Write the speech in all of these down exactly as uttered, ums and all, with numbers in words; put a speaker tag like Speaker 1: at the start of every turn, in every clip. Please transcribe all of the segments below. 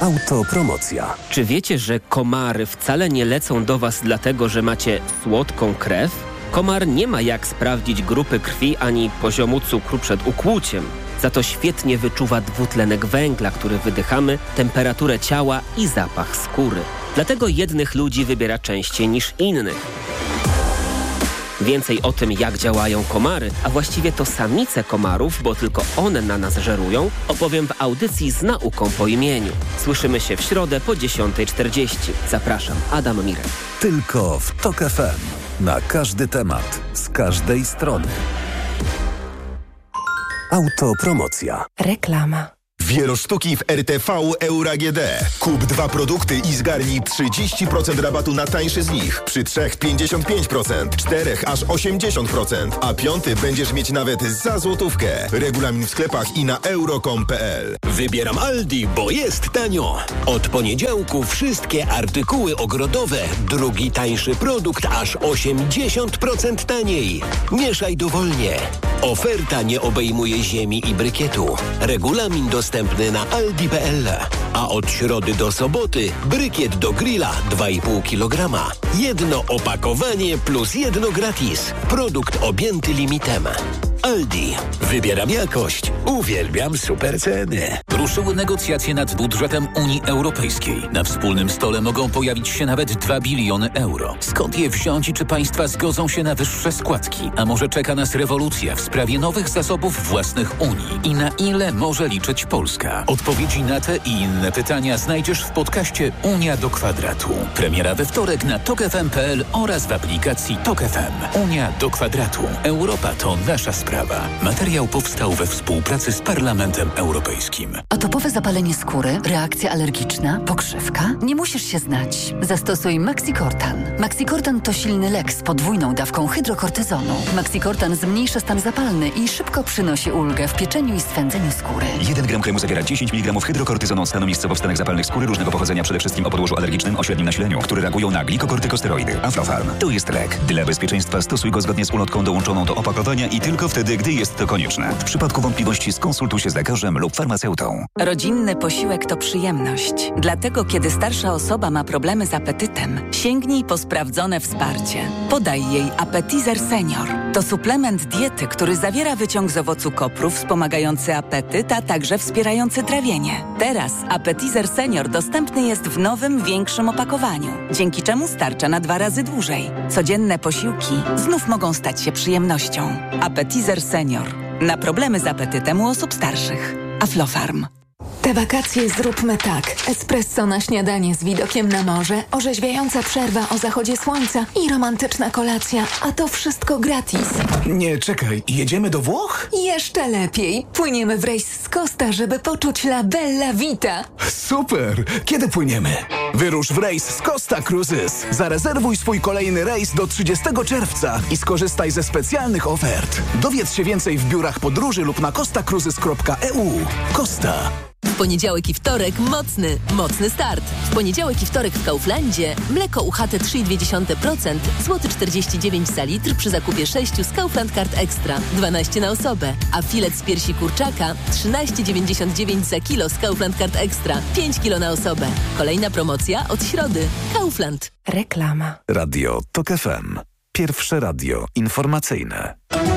Speaker 1: Autopromocja.
Speaker 2: Czy wiecie, że komary wcale nie lecą do Was dlatego, że macie słodką krew? Komar nie ma jak sprawdzić grupy krwi ani poziomu cukru przed ukłuciem. Za to świetnie wyczuwa dwutlenek węgla, który wydychamy, temperaturę ciała i zapach skóry. Dlatego jednych ludzi wybiera częściej niż innych. Więcej o tym, jak działają komary, a właściwie to samice komarów, bo tylko one na nas żerują, opowiem w audycji z nauką po imieniu. Słyszymy się w środę po dziesiątej czterdzieści. Zapraszam, Adam Mirek.
Speaker 1: Tylko w TOK F M. Na każdy temat, z każdej strony. Autopromocja.
Speaker 3: Reklama.
Speaker 4: Wielosztuki w R T V Euro A G D. Kup dwa produkty i zgarnij trzydzieści procent rabatu na tańszy z nich. Przy trzech pięćdziesiąt pięć procent, czterech aż osiemdziesiąt procent, a piąty będziesz mieć nawet za złotówkę. Regulamin w sklepach i na euro kropka com kropka p l.
Speaker 5: Wybieram Aldi, bo jest tanio. Od poniedziałku wszystkie artykuły ogrodowe. Drugi tańszy produkt aż osiemdziesiąt procent taniej. Mieszaj dowolnie. Oferta nie obejmuje ziemi i brykietu. Regulamin dostępny na aldi kropka p l. A od środy do soboty brykiet do grilla dwa i pół kilograma. Jedno opakowanie plus jedno gratis. Produkt objęty limitem. Aldi. Wybieram jakość. Uwielbiam super ceny.
Speaker 6: Ruszyły negocjacje nad budżetem Unii Europejskiej. Na wspólnym stole mogą pojawić się nawet dwa biliony euro. Skąd je wziąć i czy państwa zgodzą się na wyższe składki? A może czeka nas rewolucja w sprawie nowych zasobów własnych Unii? I na ile może liczyć Polska? Odpowiedzi na te i inne pytania znajdziesz w podcaście Unia do kwadratu. Premiera we wtorek na tok f m kropka p l oraz w aplikacji Tok F M. Unia do kwadratu. Europa to nasza sprawa. Materiał powstał we współpracy z Parlamentem Europejskim.
Speaker 7: Atopowe zapalenie skóry, reakcja alergiczna, pokrzywka? Nie musisz się znać. Zastosuj Maxicortan. Maxicortan to silny lek z podwójną dawką hydrokortyzonu. Maxicortan zmniejsza stan zapalny i szybko przynosi ulgę w pieczeniu i swędzeniu skóry.
Speaker 8: jeden gram kremu zawiera dziesięć miligramów hydrokortyzonu od stanu miejscowo w stanach zapalnych skóry różnego pochodzenia, przede wszystkim o podłożu alergicznym o średnim nasileniu, które reagują na glikokortykosteroidy. Aflofarm. To jest lek. Dla bezpieczeństwa stosuj go zgodnie z ulotką dołączoną do opakowania i tylko wtedy, gdy jest to konieczne. W przypadku wątpliwości skonsultuj się z lekarzem lub farmaceutą.
Speaker 3: Rodzinny posiłek to przyjemność. Dlatego, kiedy starsza osoba ma problemy z apetytem, sięgnij po sprawdzone wsparcie. Podaj jej Appetizer Senior. To suplement diety, który zawiera wyciąg z owocu kopru wspomagający apetyt, a także wspierający trawienie. Teraz Appetizer Senior dostępny jest w nowym, większym opakowaniu, dzięki czemu starcza na dwa razy dłużej. Codzienne posiłki znów mogą stać się przyjemnością. Appetizer Senior. Na problemy z apetytem u osób starszych. Aflofarm.
Speaker 9: Te wakacje zróbmy tak. Espresso na śniadanie z widokiem na morze, orzeźwiająca przerwa o zachodzie słońca i romantyczna kolacja. A to wszystko gratis.
Speaker 10: Nie, czekaj. Jedziemy do Włoch?
Speaker 9: Jeszcze lepiej. Płyniemy w rejs z Costa, żeby poczuć la bella vita.
Speaker 10: Super! Kiedy płyniemy? Wyrusz w rejs z Costa Cruises. Zarezerwuj swój kolejny rejs do trzydziestego czerwca i skorzystaj ze specjalnych ofert. Dowiedz się więcej w biurach podróży lub na costa cruises kropka e u. Costa.
Speaker 11: W poniedziałek i wtorek mocny, mocny start. W poniedziałek i wtorek w Kauflandzie mleko U H T trzy i dwie dziesiąte procent, czterdzieści dziewięć złotych za litr przy zakupie sześciu z Kaufland Card Extra, dwanaście na osobę. A filet z piersi kurczaka trzynaście dziewięćdziesiąt dziewięć za kilo z Kaufland Card Extra, pięć kilo na osobę. Kolejna promocja od środy. Kaufland.
Speaker 3: Reklama.
Speaker 1: Radio TOK F M. Pierwsze radio informacyjne.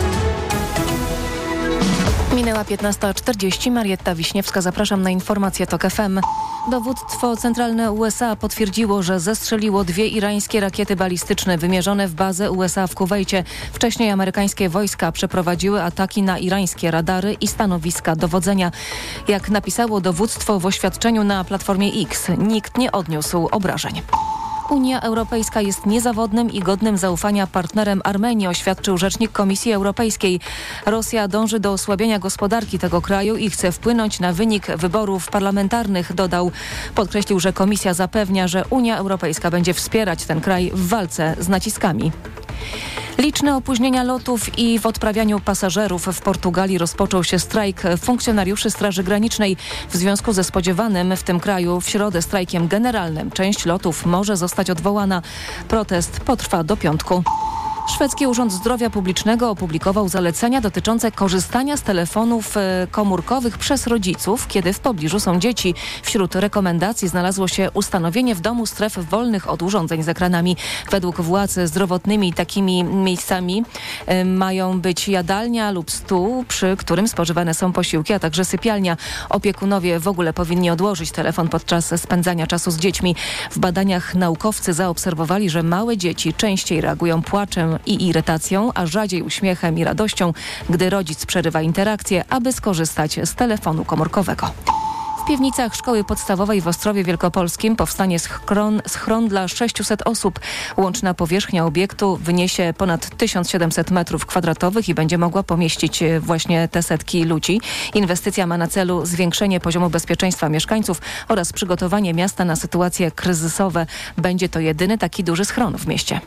Speaker 12: Minęła piętnasta czterdzieści. Marietta Wiśniewska, zapraszam na informacje TOK F M. Dowództwo centralne U S A potwierdziło, że zestrzeliło dwie irańskie rakiety balistyczne wymierzone w bazę U S A w Kuwejcie. Wcześniej amerykańskie wojska przeprowadziły ataki na irańskie radary i stanowiska dowodzenia. Jak napisało dowództwo w oświadczeniu na platformie X, nikt nie odniósł obrażeń. Unia Europejska jest niezawodnym i godnym zaufania partnerem Armenii, oświadczył rzecznik Komisji Europejskiej. Rosja dąży do osłabienia gospodarki tego kraju i chce wpłynąć na wynik wyborów parlamentarnych, dodał. Podkreślił, że Komisja zapewnia, że Unia Europejska będzie wspierać ten kraj w walce z naciskami. Liczne opóźnienia lotów i w odprawianiu pasażerów. W Portugalii rozpoczął się strajk funkcjonariuszy Straży Granicznej w związku ze spodziewanym w tym kraju w środę strajkiem generalnym. Część lotów może zostać odwołana. Protest potrwa do piątku. Szwedzki Urząd Zdrowia Publicznego opublikował zalecenia dotyczące korzystania z telefonów komórkowych przez rodziców, kiedy w pobliżu są dzieci. Wśród rekomendacji znalazło się ustanowienie w domu stref wolnych od urządzeń z ekranami. Według władz zdrowotnymi takimi miejscami mają być jadalnia lub stół, przy którym spożywane są posiłki, a także sypialnia. Opiekunowie w ogóle powinni odłożyć telefon podczas spędzania czasu z dziećmi. W badaniach naukowcy zaobserwowali, że małe dzieci częściej reagują płaczem i irytacją, a rzadziej uśmiechem i radością, gdy rodzic przerywa interakcję, aby skorzystać z telefonu komórkowego. W piwnicach szkoły podstawowej w Ostrowie Wielkopolskim powstanie schron, schron dla sześciuset osób. Łączna powierzchnia obiektu wyniesie ponad tysiąc siedemset metrów kwadratowych i będzie mogła pomieścić właśnie te setki ludzi. Inwestycja ma na celu zwiększenie poziomu bezpieczeństwa mieszkańców oraz przygotowanie miasta na sytuacje kryzysowe. Będzie to jedyny taki duży schron w mieście.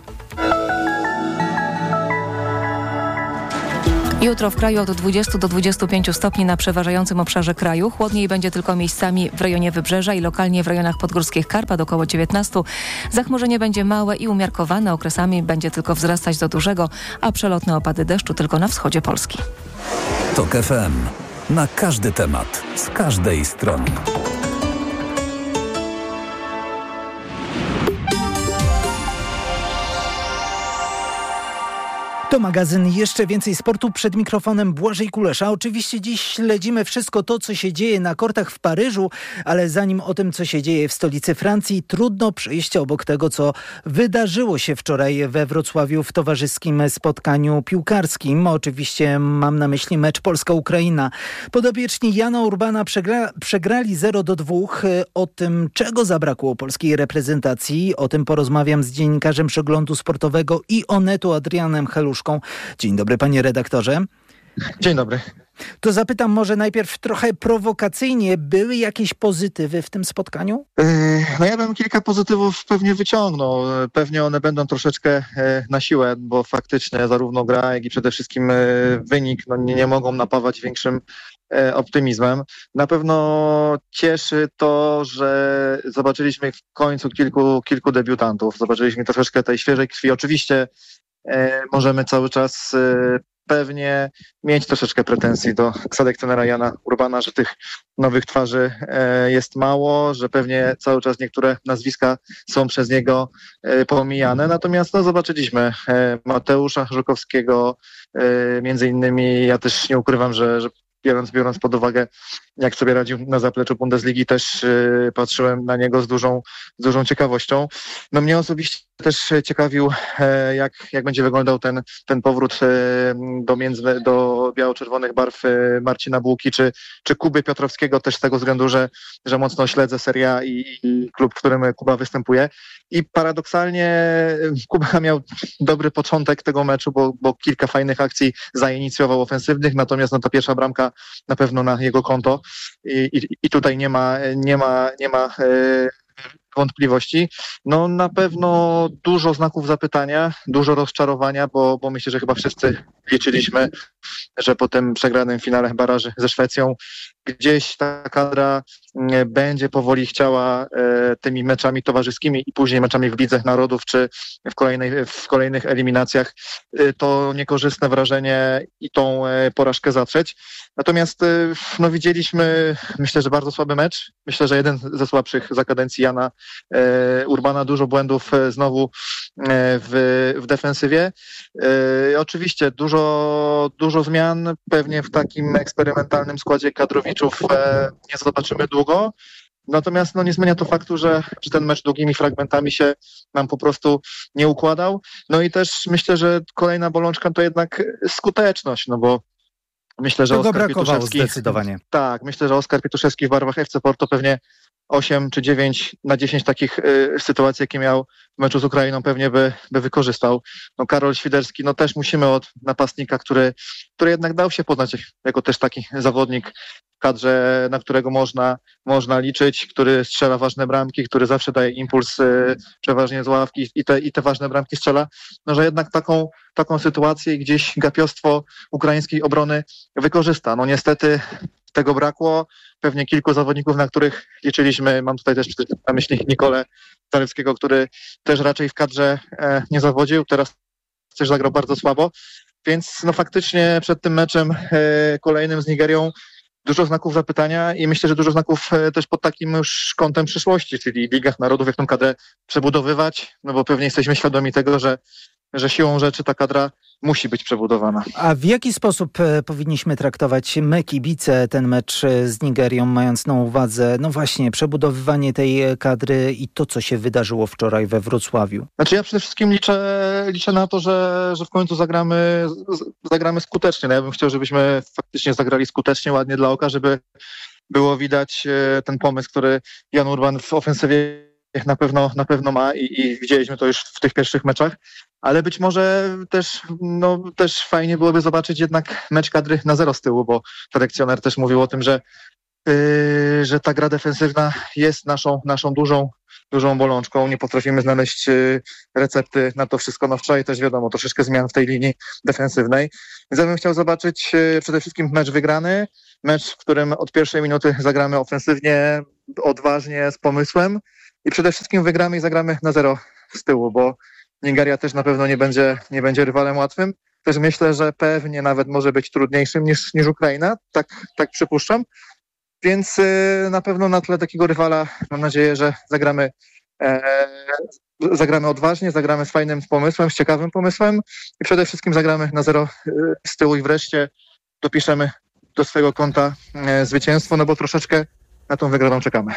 Speaker 12: Jutro w kraju od dwudziestu do dwudziestu pięciu stopni na przeważającym obszarze kraju. Chłodniej będzie tylko miejscami w rejonie Wybrzeża i lokalnie w rejonach podgórskich Karpat około dziewiętnastu. Zachmurzenie będzie małe i umiarkowane, okresami będzie tylko wzrastać do dużego, a przelotne opady deszczu tylko na wschodzie Polski.
Speaker 1: TOK F M. Na każdy temat, z każdej strony.
Speaker 13: To magazyn Jeszcze Więcej Sportu, przed mikrofonem Błażej Kulesza. Oczywiście dziś śledzimy wszystko to, co się dzieje na kortach w Paryżu, ale zanim o tym, co się dzieje w stolicy Francji, trudno przejść obok tego, co wydarzyło się wczoraj we Wrocławiu w towarzyskim spotkaniu piłkarskim. Oczywiście mam na myśli mecz Polska-Ukraina. Podopieczni Jana Urbana przegra- przegrali zero do dwóch. O tym, czego zabrakło polskiej reprezentacji, o tym porozmawiam z dziennikarzem Przeglądu Sportowego i Onetu Adrianem Heluszką. Dzień dobry, panie redaktorze.
Speaker 14: Dzień dobry.
Speaker 13: To zapytam może najpierw trochę prowokacyjnie. Były jakieś pozytywy w tym spotkaniu?
Speaker 14: No ja bym kilka pozytywów pewnie wyciągnął. Pewnie one będą troszeczkę na siłę, bo faktycznie zarówno gra, jak i przede wszystkim wynik no nie, nie mogą napawać większym optymizmem. Na pewno cieszy to, że zobaczyliśmy w końcu kilku, kilku debiutantów. Zobaczyliśmy troszeczkę tej świeżej krwi. Oczywiście możemy cały czas pewnie mieć troszeczkę pretensji do selekcjonera Jana Urbana, że tych nowych twarzy jest mało, że pewnie cały czas niektóre nazwiska są przez niego pomijane. Natomiast no, zobaczyliśmy Mateusza Żukowskiego, między innymi. Ja też nie ukrywam, że, że biorąc, biorąc pod uwagę, jak sobie radził na zapleczu Bundesligi, też yy, patrzyłem na niego z dużą, z dużą ciekawością. No mnie osobiście też ciekawił, e, jak, jak będzie wyglądał ten, ten powrót e, do, między, do biało-czerwonych barw e, Marcina Bułki, czy, czy Kuby Piotrowskiego, też z tego względu, że, że mocno śledzę Serie A i, i klub, w którym Kuba występuje. I paradoksalnie Kuba miał dobry początek tego meczu, bo, bo kilka fajnych akcji zainicjował ofensywnych, natomiast no, ta pierwsza bramka na pewno na jego konto i, i, i tutaj nie ma, nie ma, nie ma e, wątpliwości. No na pewno dużo znaków zapytania, dużo rozczarowania, bo, bo myślę, że chyba wszyscy liczyliśmy, że po tym przegranym finale baraży ze Szwecją gdzieś ta kadra będzie powoli chciała e, tymi meczami towarzyskimi i później meczami w Lidze Narodów czy w, kolejnej, w kolejnych eliminacjach e, to niekorzystne wrażenie i tą e, porażkę zatrzeć. Natomiast e, no widzieliśmy, myślę, że bardzo słaby mecz. Myślę, że jeden ze słabszych za kadencji Jana e, Urbana. Dużo błędów e, znowu e, w, w defensywie. E, oczywiście dużo, dużo zmian. Pewnie w takim eksperymentalnym składzie kadrowiczów e, nie zobaczymy długo. Natomiast no, nie zmienia to faktu, że, że ten mecz długimi fragmentami się nam po prostu nie układał. No i też myślę, że kolejna bolączka to jednak skuteczność, no bo myślę, że
Speaker 13: Tego
Speaker 14: Oskar
Speaker 13: brakowało
Speaker 14: Pietuszewski,
Speaker 13: zdecydowanie. Tak,
Speaker 14: myślę, że Oskar Pietuszewski w barwach F C Porto pewnie osiem czy dziewięć na dziesięć takich y, sytuacji, jakie miał w meczu z Ukrainą, pewnie by, by wykorzystał. No Karol Świderski, no też musimy od napastnika, który, który jednak dał się poznać jako też taki zawodnik w kadrze, na którego można, można liczyć, który strzela ważne bramki, który zawsze daje impuls y, przeważnie z ławki i te, i te ważne bramki strzela, no że jednak taką, taką sytuację i gdzieś gapiostwo ukraińskiej obrony wykorzysta. No niestety tego brakło. Pewnie kilku zawodników, na których liczyliśmy. Mam tutaj też na myśli Nikolę Zalewskiego, który też raczej w kadrze e, nie zawodził. Teraz też zagrał bardzo słabo, więc no faktycznie przed tym meczem e, kolejnym z Nigerią dużo znaków zapytania i myślę, że dużo znaków e, też pod takim już kątem przyszłości, czyli Ligach Narodów, jak tą kadrę przebudowywać, no bo pewnie jesteśmy świadomi tego, że że siłą rzeczy ta kadra musi być przebudowana.
Speaker 13: A w jaki sposób e, powinniśmy traktować my, kibice, ten mecz z Nigerią, mając na uwadze, no właśnie, przebudowywanie tej kadry i to, co się wydarzyło wczoraj we Wrocławiu?
Speaker 14: Znaczy ja przede wszystkim liczę, liczę na to, że, że w końcu zagramy, zagramy skutecznie. No ja bym chciał, żebyśmy faktycznie zagrali skutecznie, ładnie dla oka, żeby było widać ten pomysł, który Jan Urban w ofensywie na pewno, na pewno ma i, i widzieliśmy to już w tych pierwszych meczach, ale być może też, no, też fajnie byłoby zobaczyć jednak mecz kadry na zero z tyłu, bo selekcjoner też mówił o tym, że, yy, że ta gra defensywna jest naszą, naszą dużą, dużą bolączką. Nie potrafimy znaleźć yy, recepty na to wszystko. No wczoraj też wiadomo, troszeczkę zmian w tej linii defensywnej. Więc ja bym chciał zobaczyć yy, przede wszystkim mecz wygrany, mecz, w którym od pierwszej minuty zagramy ofensywnie, odważnie, z pomysłem. I przede wszystkim wygramy i zagramy na zero z tyłu, bo Nigeria też na pewno nie będzie, nie będzie rywalem łatwym. Też myślę, że pewnie nawet może być trudniejszym niż, niż Ukraina, tak, tak przypuszczam. Więc yy, na pewno na tle takiego rywala mam nadzieję, że zagramy, e, zagramy odważnie, zagramy z fajnym pomysłem, z ciekawym pomysłem i przede wszystkim zagramy na zero yy, z tyłu i wreszcie dopiszemy do swojego konta e, zwycięstwo, no bo troszeczkę na tą wygraną czekamy.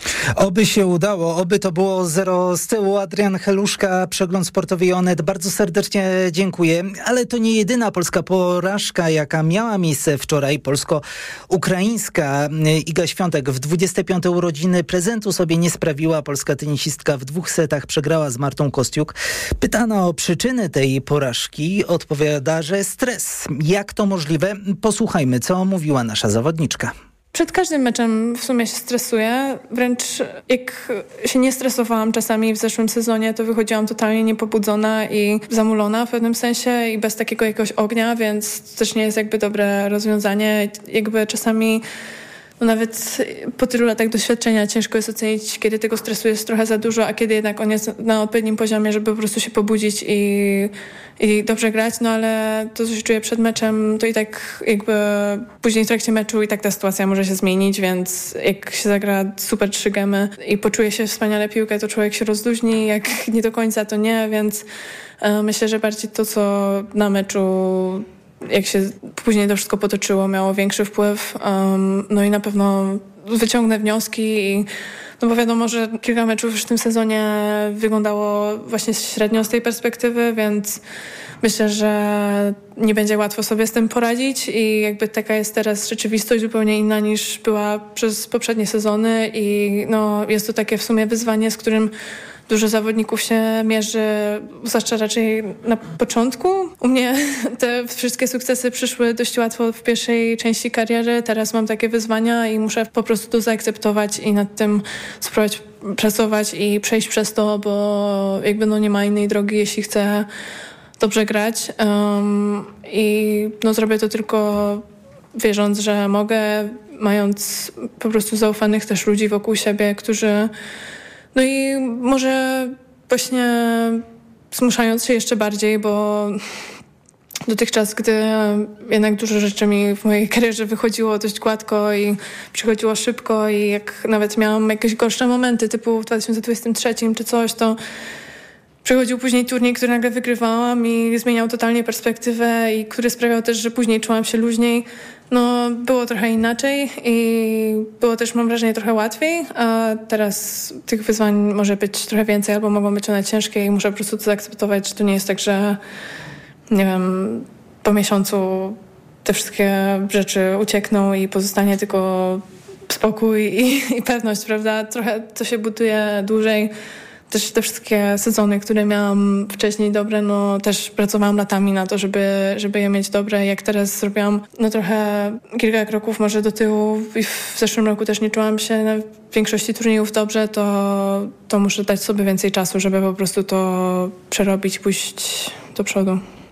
Speaker 13: Oby się udało, oby to było zero z tyłu. Adrian Heluszka, Przegląd Sportowy i Onet. Bardzo serdecznie dziękuję. Ale to nie jedyna polska porażka, jaka miała miejsce wczoraj. Polsko-ukraińska. Iga Świątek w dwudzieste piąte urodziny prezentu sobie nie sprawiła. Polska tenisistka w dwóch setach przegrała z Martą Kostiuk. Pytana o przyczyny tej porażki odpowiada, że stres. Jak to możliwe? Posłuchajmy, co mówiła nasza zawodniczka.
Speaker 15: Przed każdym meczem w sumie się stresuję. Wręcz jak się nie stresowałam czasami w zeszłym sezonie, to wychodziłam totalnie niepobudzona i zamulona w pewnym sensie i bez takiego jakiegoś ognia, więc to też nie jest jakby dobre rozwiązanie. Jakby czasami no nawet po tylu latach doświadczenia ciężko jest ocenić, kiedy tego stresu jest trochę za dużo, a kiedy jednak on jest na odpowiednim poziomie, żeby po prostu się pobudzić i, i dobrze grać, no ale to, co się czuję przed meczem, to i tak jakby później w trakcie meczu i tak ta sytuacja może się zmienić, więc jak się zagra super trzy gemy i poczuje się wspaniale piłkę, to człowiek się rozluźni, jak nie do końca, to nie, więc e, myślę, że bardziej to, co na meczu jak się później to wszystko potoczyło, miało większy wpływ. Um, no i na pewno wyciągnę wnioski i no bo wiadomo, że kilka meczów już w tym sezonie wyglądało właśnie średnio z tej perspektywy, więc myślę, że nie będzie łatwo sobie z tym poradzić i jakby taka jest teraz rzeczywistość zupełnie inna niż była przez poprzednie sezony i no jest to takie w sumie wyzwanie, z którym dużo zawodników się mierzy, zwłaszcza raczej na początku. U mnie te wszystkie sukcesy przyszły dość łatwo w pierwszej części kariery. Teraz mam takie wyzwania i muszę po prostu to zaakceptować i nad tym spróbować pracować i przejść przez to, bo jakby no nie ma innej drogi, jeśli chcę dobrze grać. Um, I no zrobię to tylko wierząc, że mogę, mając po prostu zaufanych też ludzi wokół siebie, którzy no i może właśnie zmuszając się jeszcze bardziej, bo dotychczas, gdy jednak dużo rzeczy mi w mojej karierze wychodziło dość gładko i przychodziło szybko i jak nawet miałam jakieś gorsze momenty typu w dwa tysiące dwudziestym trzecim czy coś, to przychodził później turniej, który nagle wygrywałam i zmieniał totalnie perspektywę i który sprawiał też, że później czułam się luźniej. No, było trochę inaczej i było też, mam wrażenie, trochę łatwiej, a teraz tych wyzwań może być trochę więcej albo mogą być one ciężkie i muszę po prostu to zaakceptować, że to nie jest tak, że nie wiem, po miesiącu te wszystkie rzeczy uciekną i pozostanie tylko spokój i, i pewność, prawda? Trochę to się buduje dłużej. Też te wszystkie sezony, które miałam wcześniej dobre, no też pracowałam latami na to, żeby, żeby je mieć dobre. Jak teraz zrobiłam no trochę kilka kroków może do tyłu i w zeszłym roku też nie czułam się na większości turniejów dobrze, to, to muszę dać sobie więcej czasu, żeby po prostu to przerobić, pójść do przodu.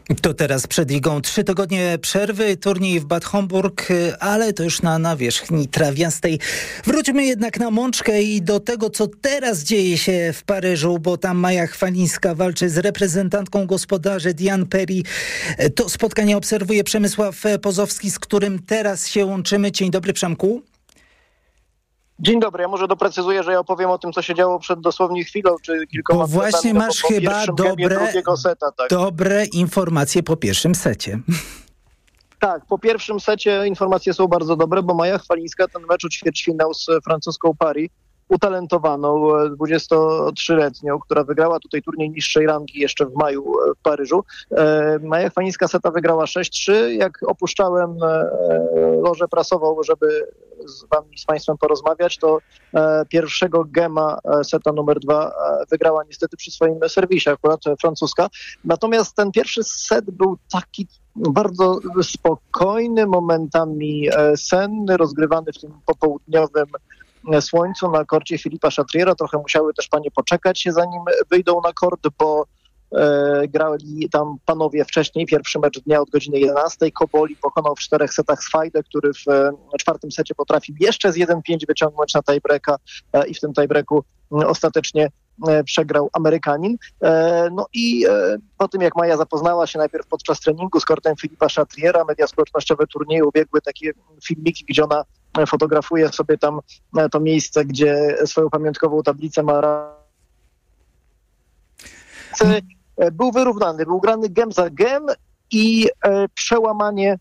Speaker 13: To teraz przed ligą trzy tygodnie przerwy, turniej w Bad Homburg, ale to już na nawierzchni trawiastej. Wróćmy jednak na Mączkę i do tego, co teraz dzieje się w Paryżu, bo tam Maja Chwalińska walczy z reprezentantką gospodarzy Diane Perry. To spotkanie obserwuje Przemysław Pozowski, z którym teraz się łączymy. Dzień dobry, Przemku.
Speaker 16: Dzień dobry, ja może doprecyzuję, że ja opowiem o tym, co się działo przed dosłownie chwilą, czy kilkoma
Speaker 13: Bo właśnie
Speaker 16: setami,
Speaker 13: masz
Speaker 16: po
Speaker 13: chyba dobre,
Speaker 16: seta, tak.
Speaker 13: dobre informacje po pierwszym secie.
Speaker 16: Tak, po pierwszym secie informacje są bardzo dobre, bo Maja Chwalińska ten mecz o ćwierćfinał z francuską Paris, utalentowaną dwudziestotrzyletnią, która wygrała tutaj turniej niższej rangi jeszcze w maju w Paryżu. Maja Chwalińska seta wygrała sześć trzy. Jak opuszczałem lożę prasową, żeby z wami, z państwem porozmawiać, to pierwszego gema seta numer dwa wygrała niestety przy swoim serwisie, akurat francuska. Natomiast ten pierwszy set był taki bardzo spokojny, momentami senny, rozgrywany w tym popołudniowym słońcu na korcie Filipa Chatriera. Trochę musiały też panie poczekać, zanim wyjdą na kort, bo e, grali tam panowie wcześniej. Pierwszy mecz dnia od godziny jedenastej. Koboli pokonał w czterech setach Swajdę, który w e, czwartym secie potrafił jeszcze z jeden pięć wyciągnąć na tiebreaka e, i w tym tiebreaku e, ostatecznie e, przegrał Amerykanin. E, no i e, po tym, jak Maja zapoznała się najpierw podczas treningu z kortem Filipa Chatriera, media społecznościowe turnieju obiegły takie filmiki, gdzie ona fotografuje sobie tam to miejsce, gdzie swoją pamiątkową tablicę ma. Był wyrównany, był grany gem za gem i przełamanie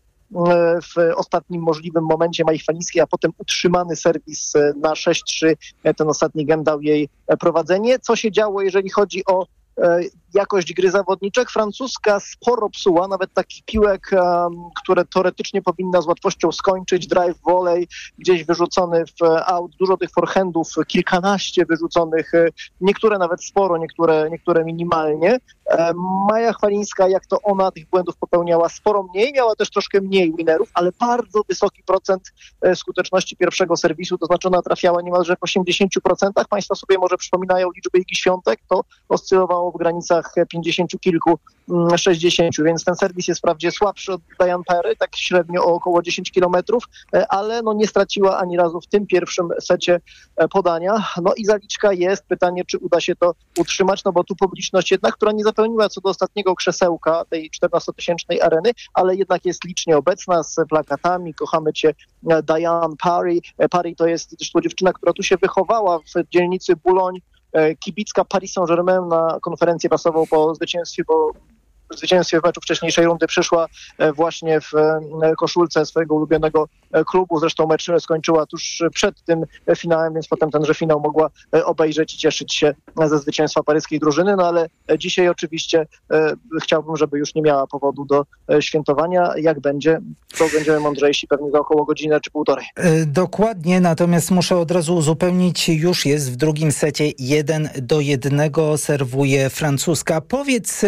Speaker 16: w ostatnim możliwym momencie Mai Chwalińskiej, a potem utrzymany serwis na sześć trzy. Ten ostatni gem dał jej prowadzenie. Co się działo, jeżeli chodzi o jakość gry zawodniczek? Francuska sporo psuła, nawet takich piłek, um, które teoretycznie powinna z łatwością skończyć, drive, volley, gdzieś wyrzucony w out, dużo tych forehandów, kilkanaście wyrzuconych, niektóre nawet sporo, niektóre, niektóre minimalnie. Maja Chwalińska, jak to ona, tych błędów popełniała sporo mniej, miała też troszkę mniej winnerów, ale bardzo wysoki procent skuteczności pierwszego serwisu, to znaczy ona trafiała niemalże w osiemdziesięciu procentach. Państwo sobie może przypominają liczby Igi Świątek, to oscylowało w granicach pięćdziesięciu kilku, sześćdziesięciu, więc ten serwis jest wprawdzie słabszy od Diane Perry, tak średnio o około dziesięć kilometrów, ale no nie straciła ani razu w tym pierwszym secie podania. No i zaliczka jest, pytanie, czy uda się to utrzymać, no bo tu publiczność jednak, która nie zapełniła co do ostatniego krzesełka tej czternastotysięcznej areny, ale jednak jest licznie obecna z plakatami, kochamy cię Diane Perry. Perry to jest zresztą dziewczyna, która tu się wychowała w dzielnicy Boulogne, kibicka Paris Saint-Germain. Na konferencję prasową po zwycięstwie, bo zwycięstwie w meczu wcześniejszej rundy przyszła właśnie w koszulce swojego ulubionego klubu. Zresztą mecz skończyła tuż przed tym finałem, więc potem tenże finał mogła obejrzeć i cieszyć się ze zwycięstwa paryskiej drużyny. No ale dzisiaj oczywiście e, chciałbym, żeby już nie miała powodu do świętowania. Jak będzie, to będziemy mądrzejsi pewnie za około godzinę czy półtorej.
Speaker 13: Dokładnie, natomiast muszę od razu uzupełnić, już jest w drugim secie jeden do jednego, serwuje francuska. Powiedz,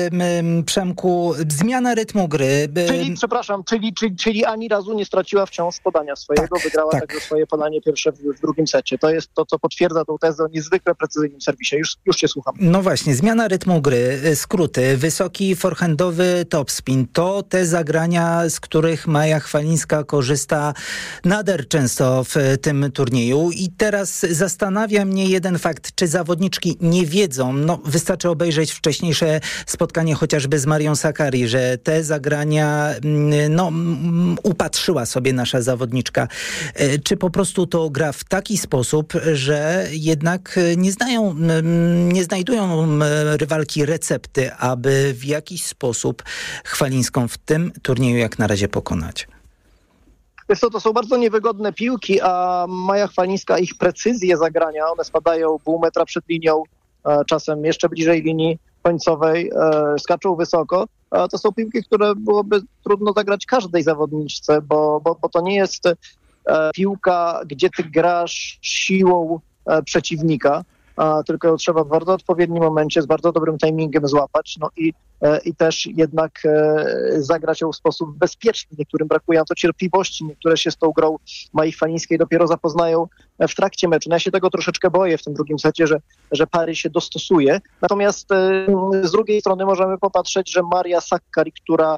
Speaker 13: Przemku, zmiana rytmu gry.
Speaker 16: Czyli, przepraszam, czyli, czyli, czyli ani razu nie straciła wciąż podania swojego, tak, wygrała tak. Także swoje podanie pierwsze w, w drugim secie. To jest to, co potwierdza tą tezę o niezwykle precyzyjnym serwisie. Już, już cię słucham.
Speaker 13: No właśnie, zmiana rytmu gry, skróty, wysoki forehandowy topspin, to te zagrania, z których Maja Chwalińska korzysta nader często w tym turnieju. I teraz zastanawia mnie jeden fakt, czy zawodniczki nie wiedzą, no wystarczy obejrzeć wcześniejsze spotkanie chociażby z Marią Sakkari, że te zagrania no, upatrzyła sobie nasza zawodniczka. Czy po prostu to gra w taki sposób, że jednak nie znają, nie znajdują rywalki recepty, aby w jakiś sposób Chwalińską w tym turnieju jak na razie pokonać?
Speaker 16: Wiesz co, to są bardzo niewygodne piłki, a Maja Chwalińska, ich precyzje zagrania, one spadają pół metra przed linią, czasem jeszcze bliżej linii końcowej, e, skaczą wysoko. E, to są piłki, które byłoby trudno zagrać każdej zawodniczce, bo, bo, bo to nie jest e, piłka, gdzie ty grasz siłą e, przeciwnika, a tylko ją trzeba w bardzo odpowiednim momencie, z bardzo dobrym timingiem złapać, no i, i też jednak zagrać ją w sposób bezpieczny. Niektórym brakuje na to cierpliwości, niektóre się z tą grą Mai Faniskiej dopiero zapoznają w trakcie meczu. No ja się tego troszeczkę boję w tym drugim secie, że, że Paris się dostosuje. Natomiast z drugiej strony możemy popatrzeć, że Maria Sakkari, która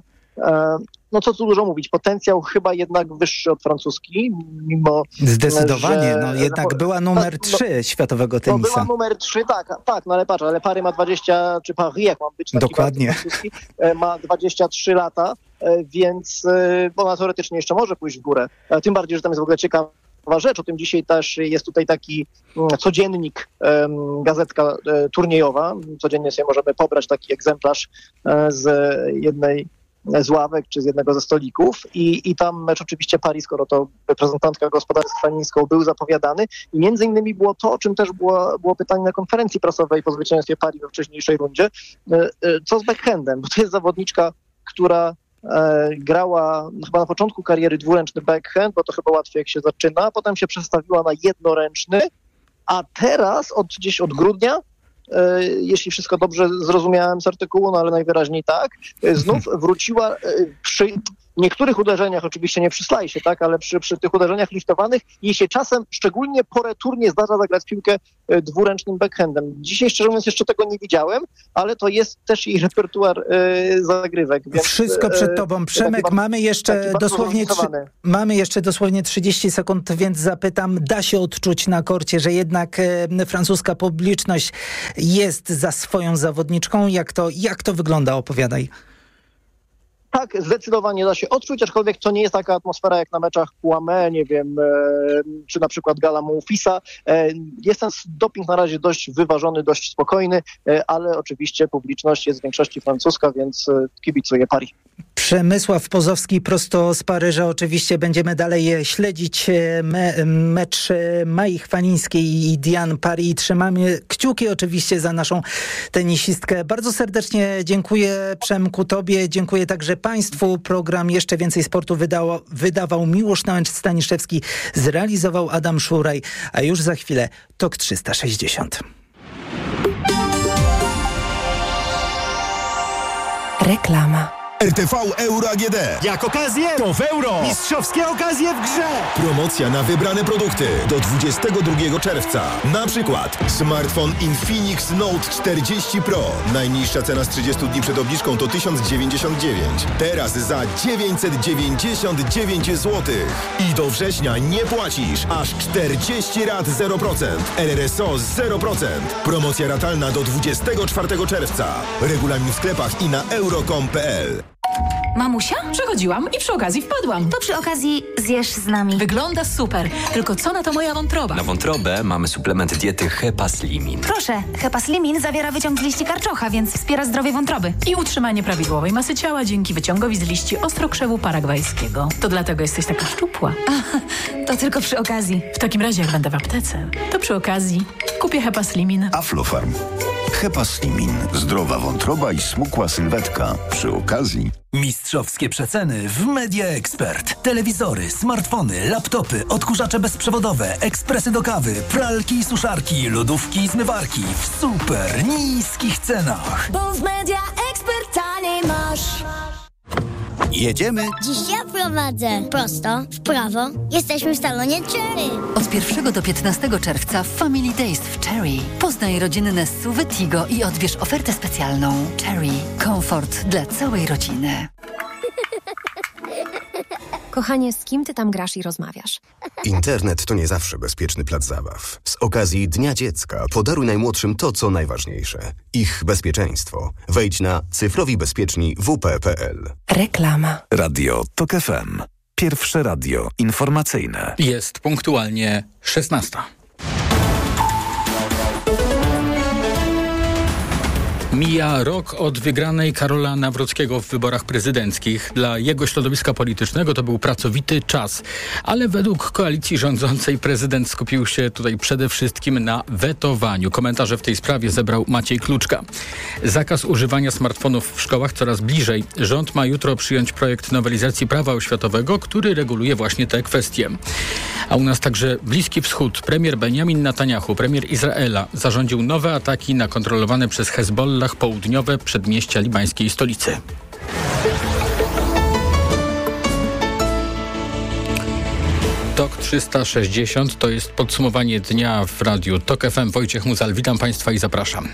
Speaker 16: no co tu dużo mówić, potencjał chyba jednak wyższy od francuski, mimo
Speaker 13: Zdecydowanie,
Speaker 16: że,
Speaker 13: no jednak że, była numer trzy no, światowego tenisa.
Speaker 16: No była numer trzy, tak, tak, no ale patrz, ale Paris ma dwadzieścia, czy Paris, jak mam być taki
Speaker 13: dokładnie,
Speaker 16: francuski, ma dwadzieścia trzy lata, więc ona teoretycznie jeszcze może pójść w górę. Tym bardziej, że tam jest w ogóle ciekawa rzecz, o tym dzisiaj też jest tutaj taki codziennik, gazetka turniejowa. Codziennie sobie możemy pobrać taki egzemplarz z jednej z ławek czy z jednego ze stolików i, i tam mecz oczywiście Paris, skoro to reprezentantka gospodarstwa nisko był zapowiadany i między innymi było to, o czym też było, było pytanie na konferencji prasowej po zwycięstwie Paris we wcześniejszej rundzie, co z backhandem, bo to jest zawodniczka, która e, grała chyba na początku kariery dwuręczny backhand, bo to chyba łatwiej jak się zaczyna, potem się przestawiła na jednoręczny, a teraz od gdzieś od grudnia, jeśli wszystko dobrze zrozumiałem z artykułu, no ale najwyraźniej tak, znów wróciła przy niektórych uderzeniach, oczywiście nie przy slajsie, tak, ale przy, przy tych uderzeniach liftowanych, jej się czasem, szczególnie po returnie, zdarza zagrać piłkę dwuręcznym backhandem. Dzisiaj, szczerze mówiąc, jeszcze tego nie widziałem, ale to jest też jej repertuar y, zagrywek. Więc,
Speaker 13: wszystko przed tobą. Przemek, taki, mamy jeszcze dosłownie trzy, mamy jeszcze dosłownie trzydzieści sekund, więc zapytam, da się odczuć na korcie, że jednak y, francuska publiczność jest za swoją zawodniczką? Jak to, jak to wygląda? Opowiadaj.
Speaker 16: Tak, zdecydowanie da się odczuć, aczkolwiek to nie jest taka atmosfera jak na meczach Kouamé, nie wiem, e, czy na przykład Gala Monfilsa. E, jest ten doping na razie dość wyważony, dość spokojny, e, ale oczywiście publiczność jest w większości francuska, więc e, kibicuję Paris.
Speaker 13: Przemysław Pozowski prosto z Paryża. Oczywiście będziemy dalej śledzić me, mecz Mai Faniskiej i Diane Paris. Trzymamy kciuki oczywiście za naszą tenisistkę. Bardzo serdecznie dziękuję, Przemku, tobie. Dziękuję także państwu. Program Jeszcze Więcej Sportu wydało, wydawał Miłosz Nałęcz-Staniszewski, zrealizował Adam Szuraj, a już za chwilę Tok trzysta sześćdziesiąt.
Speaker 17: Reklama.
Speaker 4: R T V Euro A G D.
Speaker 18: Jak okazję, to w euro. Mistrzowskie okazje w grze.
Speaker 4: Promocja na wybrane produkty do dwudziestego drugiego czerwca. Na przykład smartfon Infinix Note czterdzieści Pro. Najniższa cena z trzydziestu dni przed obniżką to tysiąc dziewięćdziesiąt dziewięć. Teraz za dziewięćset dziewięćdziesiąt dziewięć złotych. I do września nie płacisz aż czterdzieści rat zero procent. R R S O zero procent. Promocja ratalna do dwudziestego czwartego czerwca. Regulamin w sklepach i na euro kropka com kropka p l.
Speaker 19: Mamusia? Przechodziłam i przy okazji wpadłam.
Speaker 20: To przy okazji zjesz z nami.
Speaker 19: Wygląda super. Tylko co na to moja wątroba?
Speaker 21: Na wątrobę mamy suplement diety Hepaslimin.
Speaker 20: Proszę, Hepaslimin zawiera wyciąg z liści karczocha, więc wspiera zdrowie wątroby.
Speaker 19: I utrzymanie prawidłowej masy ciała dzięki wyciągowi z liści ostrokrzewu paragwajskiego. To dlatego jesteś taka szczupła.
Speaker 20: A, to tylko przy okazji.
Speaker 19: W takim razie, jak będę w aptece, to przy okazji kupię Hepaslimin.
Speaker 22: Aflofarm. Hepaslimin. Zdrowa wątroba i smukła sylwetka. Przy okazji...
Speaker 23: Mistrzowskie przeceny w Media Expert. Telewizory, smartfony, laptopy, odkurzacze bezprzewodowe, ekspresy do kawy, pralki i suszarki, lodówki i zmywarki w super niskich cenach.
Speaker 24: Bo w Media Expert taniej masz.
Speaker 23: Jedziemy.
Speaker 24: Dziś ja prowadzę. Prosto, w prawo. Jesteśmy w salonie Cherry.
Speaker 7: Od pierwszego do piętnastego czerwca w Family Days w Cherry. Poznaj rodzinne S U V Tigo i odbierz ofertę specjalną. Cherry. Komfort dla całej rodziny.
Speaker 25: Kochanie, z kim ty tam grasz i rozmawiasz?
Speaker 26: Internet to nie zawsze bezpieczny plac zabaw. Z okazji Dnia Dziecka podaruj najmłodszym to, co najważniejsze. Ich bezpieczeństwo. Wejdź na cyfrowi bezpieczni w p kropka p l.
Speaker 17: Reklama.
Speaker 1: Radio Tok F M. Pierwsze radio informacyjne.
Speaker 27: Jest punktualnie szesnasta.
Speaker 2: Mija rok od wygranej Karola Nawrockiego w wyborach prezydenckich. Dla jego środowiska politycznego to był pracowity czas. Ale według koalicji rządzącej prezydent skupił się tutaj przede wszystkim na wetowaniu. Komentarze w tej sprawie zebrał Maciej Kluczka. Zakaz używania smartfonów w szkołach coraz bliżej. Rząd ma jutro przyjąć projekt nowelizacji prawa oświatowego, który reguluje właśnie te kwestie. A u nas także Bliski Wschód. Premier Benjamin Netanyahu, premier Izraela, zarządził nowe ataki na kontrolowane przez Hezbollah południowe przedmieścia libańskiej stolicy. Tok trzysta sześćdziesiąt to jest podsumowanie dnia w radiu Tok F M. Wojciech Muzal, witam Państwa i zapraszam.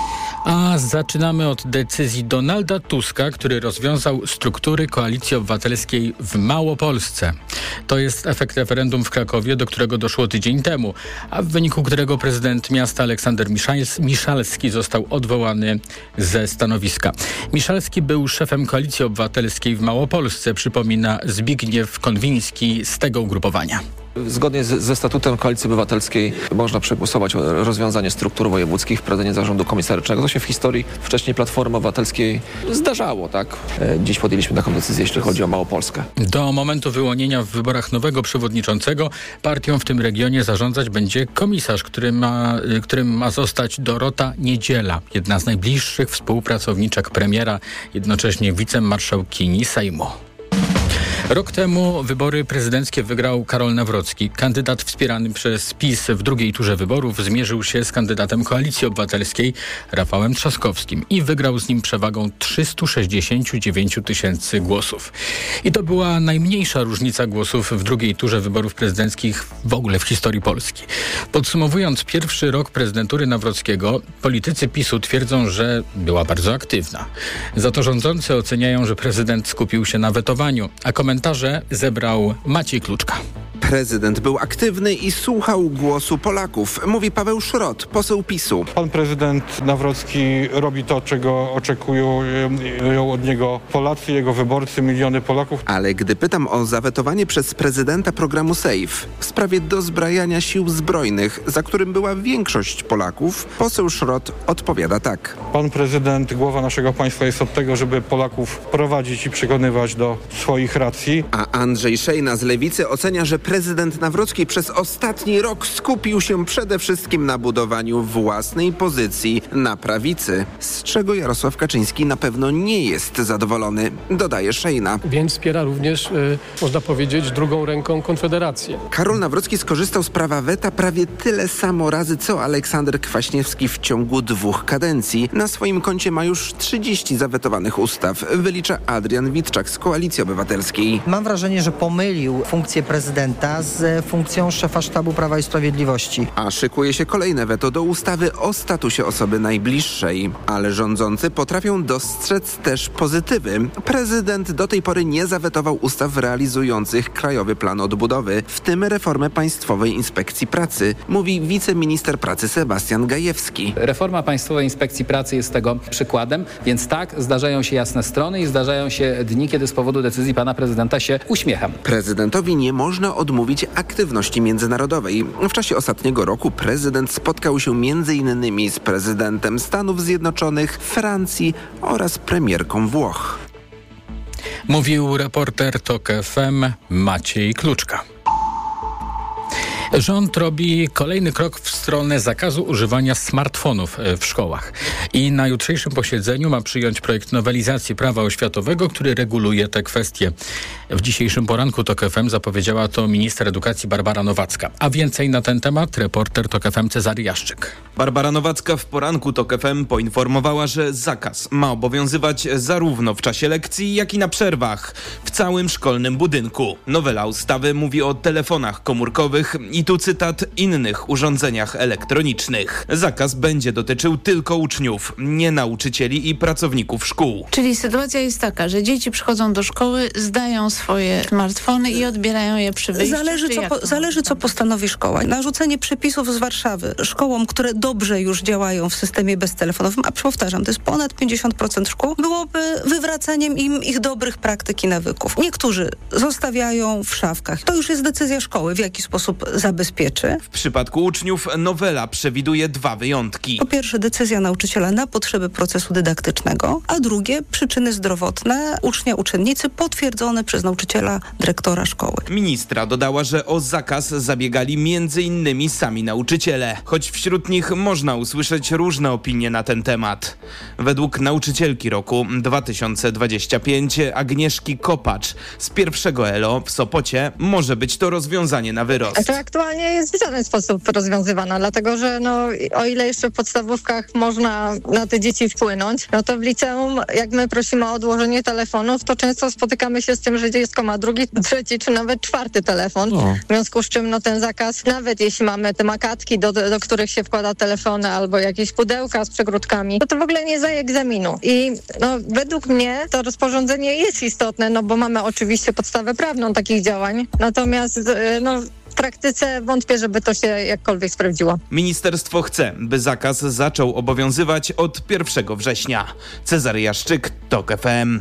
Speaker 2: A zaczynamy od decyzji Donalda Tuska, który rozwiązał struktury Koalicji Obywatelskiej w Małopolsce. To jest efekt referendum w Krakowie, do którego doszło tydzień temu, a w wyniku którego prezydent miasta Aleksander Miszalski został odwołany ze stanowiska. Miszalski był szefem Koalicji Obywatelskiej w Małopolsce, przypomina Zbigniew Konwiński z tego ugrupowania.
Speaker 5: Zgodnie z, ze statutem Koalicji Obywatelskiej można przegłosować o rozwiązanie struktur wojewódzkich, wprowadzenie zarządu komisarycznego. To się w historii wcześniej Platformy Obywatelskiej zdarzało, tak? Dziś podjęliśmy taką decyzję, jeśli chodzi o Małopolskę.
Speaker 2: Do momentu wyłonienia w wyborach nowego przewodniczącego partią w tym regionie zarządzać będzie komisarz, który ma, którym ma zostać Dorota Niedziela, jedna z najbliższych współpracowniczek premiera, jednocześnie wicemarszałkini Sejmu. Rok temu wybory prezydenckie wygrał Karol Nawrocki. Kandydat wspierany przez PiS w drugiej turze wyborów zmierzył się z kandydatem Koalicji Obywatelskiej Rafałem Trzaskowskim i wygrał z nim przewagą trzysta sześćdziesiąt dziewięć tysięcy głosów. I to była najmniejsza różnica głosów w drugiej turze wyborów prezydenckich w ogóle w historii Polski. Podsumowując pierwszy rok prezydentury Nawrockiego, politycy PiSu twierdzą, że była bardzo aktywna. Za to rządzący oceniają, że prezydent skupił się na wetowaniu, a komentarze Komentarze zebrał Maciej Kluczka.
Speaker 6: Prezydent był aktywny i słuchał głosu Polaków, mówi Paweł Szrot, poseł PiSu.
Speaker 8: Pan prezydent Nawrocki robi to, czego oczekują od niego Polacy, jego wyborcy, miliony Polaków.
Speaker 6: Ale gdy pytam o zawetowanie przez prezydenta programu SAFE w sprawie dozbrajania sił zbrojnych, za którym była większość Polaków, poseł Szrot odpowiada tak.
Speaker 8: Pan prezydent, głowa naszego państwa jest od tego, żeby Polaków prowadzić i przekonywać do swoich racji.
Speaker 6: A Andrzej Szejna z Lewicy ocenia, że prezydent Nawrocki przez ostatni rok skupił się przede wszystkim na budowaniu własnej pozycji na prawicy, z czego Jarosław Kaczyński na pewno nie jest zadowolony, dodaje Szejna.
Speaker 9: Więc wspiera również, y, można powiedzieć, drugą ręką Konfederację.
Speaker 6: Karol Nawrocki skorzystał z prawa weta prawie tyle samo razy, co Aleksander Kwaśniewski w ciągu dwóch kadencji. Na swoim koncie ma już trzydzieści zawetowanych ustaw, wylicza Adrian Witczak z Koalicji Obywatelskiej.
Speaker 10: Mam wrażenie, że pomylił funkcję prezydenta z funkcją szefa Sztabu Prawa i Sprawiedliwości.
Speaker 6: A szykuje się kolejne weto do ustawy o statusie osoby najbliższej. Ale rządzący potrafią dostrzec też pozytywy. Prezydent do tej pory nie zawetował ustaw realizujących Krajowy Plan Odbudowy, w tym reformę Państwowej Inspekcji Pracy, mówi wiceminister pracy Sebastian Gajewski.
Speaker 27: Reforma Państwowej Inspekcji Pracy jest tego przykładem, więc tak, zdarzają się jasne strony i zdarzają się dni, kiedy z powodu decyzji pana prezydenta się uśmiecham.
Speaker 6: Prezydentowi nie można odmówić aktywności międzynarodowej. W czasie ostatniego roku prezydent spotkał się między innymi z prezydentem Stanów Zjednoczonych, Francji oraz premierką Włoch.
Speaker 2: Mówił reporter Tok F M Maciej Kluczka. Rząd robi kolejny krok w stronę zakazu używania smartfonów w szkołach. I na jutrzejszym posiedzeniu ma przyjąć projekt nowelizacji prawa oświatowego, który reguluje te kwestie. W dzisiejszym poranku Tok F M zapowiedziała to minister edukacji Barbara Nowacka. A więcej na ten temat reporter Tok F M Cezary Jaszczyk.
Speaker 28: Barbara Nowacka w poranku Tok F M poinformowała, że zakaz ma obowiązywać zarówno w czasie lekcji, jak i na przerwach w całym szkolnym budynku. Nowela ustawy mówi o telefonach komórkowych i tu cytat, innych urządzeniach elektronicznych. Zakaz będzie dotyczył tylko uczniów, nie nauczycieli i pracowników szkół.
Speaker 29: Czyli sytuacja jest taka, że dzieci przychodzą do szkoły, zdają swoje smartfony i odbierają je przy wyjściu.
Speaker 30: Zależy, co, po, zależy co postanowi szkoła. Narzucenie przepisów z Warszawy szkołom, które dobrze już działają w systemie beztelefonowym, a powtarzam, to jest ponad pięćdziesiąt procent szkół, byłoby wywracaniem im ich dobrych praktyk i nawyków. Niektórzy zostawiają w szafkach. To już jest decyzja szkoły, w jaki sposób zabezpieczy.
Speaker 28: W przypadku uczniów nowela przewiduje dwa wyjątki.
Speaker 30: Po pierwsze decyzja nauczyciela na potrzeby procesu dydaktycznego, a drugie przyczyny zdrowotne ucznia, uczennicy potwierdzone przez nauczyciela, dyrektora szkoły.
Speaker 28: Ministra dodała, że o zakaz zabiegali między innymi sami nauczyciele, choć wśród nich można usłyszeć różne opinie na ten temat. Według nauczycielki roku dwa tysiące dwudziestego piątego Agnieszki Kopacz z pierwszego E L O w Sopocie może być to rozwiązanie na wyrost.
Speaker 3: To aktualnie jest w żaden sposób rozwiązywana, dlatego że no, o ile jeszcze w podstawówkach można na te dzieci wpłynąć, no to w liceum, jak my prosimy o odłożenie telefonów, to często spotykamy się z tym, że dziecko ma drugi, trzeci czy nawet czwarty telefon. No. W związku z czym no, ten zakaz, nawet jeśli mamy te makatki, do, do których się wkłada telefony albo jakieś pudełka z przegródkami, to to w ogóle nie zdaje egzaminu. I no, według mnie to rozporządzenie jest istotne, no bo mamy oczywiście podstawę prawną takich działań, natomiast no, w praktyce wątpię, żeby to się jakkolwiek sprawdziło.
Speaker 28: Ministerstwo chce, by zakaz zaczął obowiązywać od pierwszego września. Cezary Jaszczyk, TOK F M.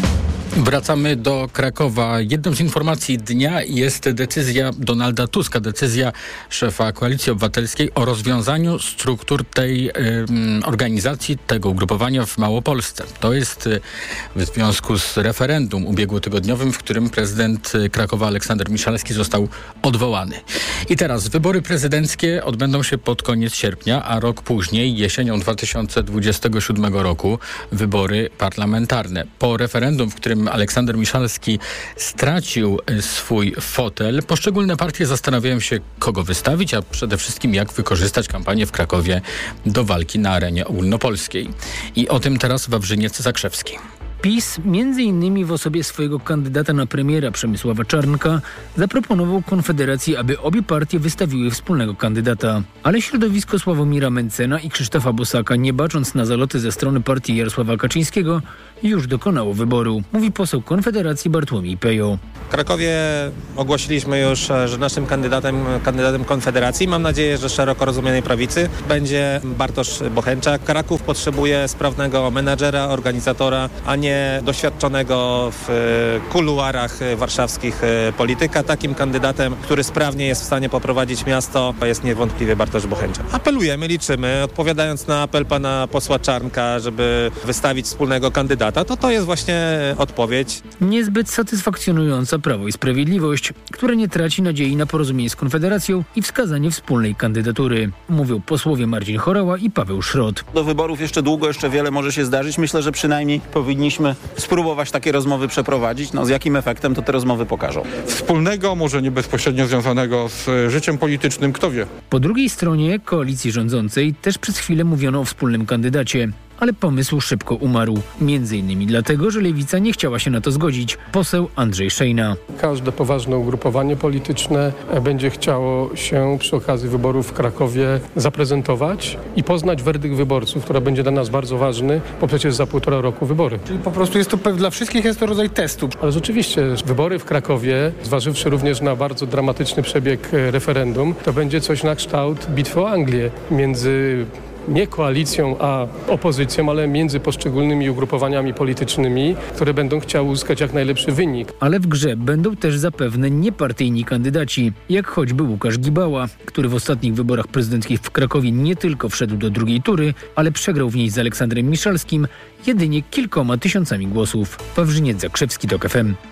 Speaker 2: Wracamy do Krakowa. Jedną z informacji dnia jest decyzja Donalda Tuska, decyzja szefa Koalicji Obywatelskiej o rozwiązaniu struktur tej y, organizacji, tego ugrupowania w Małopolsce. To jest y, w związku z referendum ubiegłotygodniowym, w którym prezydent Krakowa Aleksander Miszalski został odwołany. I teraz wybory prezydenckie odbędą się pod koniec sierpnia, a rok później, jesienią dwa tysiące dwudziestego siódmego roku, wybory parlamentarne. Po referendum, w którym Aleksander Miszalski stracił swój fotel, poszczególne partie zastanawiają się, kogo wystawić, a przede wszystkim jak wykorzystać kampanię w Krakowie do walki na arenie ogólnopolskiej. I o tym teraz Wawrzyniec Zakrzewski.
Speaker 4: PiS, między innymi w osobie swojego kandydata na premiera Przemysława Czarnka, zaproponował Konfederacji, aby obie partie wystawiły wspólnego kandydata. Ale środowisko Sławomira Mencena i Krzysztofa Bosaka, nie bacząc na zaloty ze strony partii Jarosława Kaczyńskiego, już dokonało wyboru, mówi poseł Konfederacji Bartłomiej Pejo.
Speaker 11: W Krakowie ogłosiliśmy już, że naszym kandydatem, kandydatem Konfederacji, mam nadzieję, że szeroko rozumianej prawicy, będzie Bartosz Bocheńczak. Kraków potrzebuje sprawnego menadżera, organizatora, a nie doświadczonego w kuluarach warszawskich polityka. Takim kandydatem, który sprawnie jest w stanie poprowadzić miasto, jest niewątpliwie Bartosz Bocheńczak. Apelujemy, liczymy, odpowiadając na apel pana posła Czarnka, żeby wystawić wspólnego kandydata, to to jest właśnie odpowiedź.
Speaker 4: Niezbyt satysfakcjonująca Prawo i Sprawiedliwość, które nie traci nadziei na porozumienie z Konfederacją i wskazanie wspólnej kandydatury. Mówią posłowie Marcin Horała i Paweł Szrot.
Speaker 12: Do wyborów jeszcze długo, jeszcze wiele może się zdarzyć. Myślę, że przynajmniej powinniśmy spróbować takie rozmowy przeprowadzić. No, z jakim efektem, to te rozmowy pokażą.
Speaker 8: Wspólnego, może nie bezpośrednio związanego z życiem politycznym, kto wie.
Speaker 4: Po drugiej stronie koalicji rządzącej też przez chwilę mówiono o wspólnym kandydacie. Ale pomysł szybko umarł. Między innymi dlatego, że Lewica nie chciała się na to zgodzić. Poseł Andrzej Szejna.
Speaker 9: Każde poważne ugrupowanie polityczne będzie chciało się przy okazji wyborów w Krakowie zaprezentować i poznać werdykt wyborców, który będzie dla nas bardzo ważny, bo przecież za półtora roku wybory.
Speaker 13: Czyli po prostu jest to dla wszystkich jest to rodzaj testu.
Speaker 9: Ale rzeczywiście wybory w Krakowie, zważywszy również na bardzo dramatyczny przebieg referendum, to będzie coś na kształt bitwy o Anglię między nie koalicją, a opozycją, ale między poszczególnymi ugrupowaniami politycznymi, które będą chciały uzyskać jak najlepszy wynik.
Speaker 4: Ale w grze będą też zapewne niepartyjni kandydaci, jak choćby Łukasz Gibała, który w ostatnich wyborach prezydenckich w Krakowie nie tylko wszedł do drugiej tury, ale przegrał w niej z Aleksandrem Miszalskim jedynie kilkoma tysiącami głosów. Wawrzyniec Zakrzewski, TOK F M.